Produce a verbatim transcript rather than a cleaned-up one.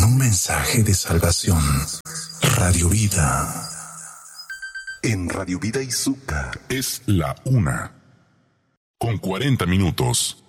un mensaje de salvación. Radio Vida. En Radio Vida Izúcar es la una, con cuarenta minutos.